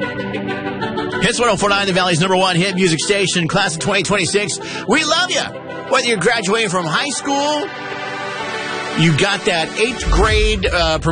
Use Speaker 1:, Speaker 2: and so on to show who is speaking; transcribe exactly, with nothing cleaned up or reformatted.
Speaker 1: Hits one oh four point nine, the Valley's number one hit music station, class of twenty twenty-six. We love you. Whether you're graduating from high school, you got that eighth grade uh,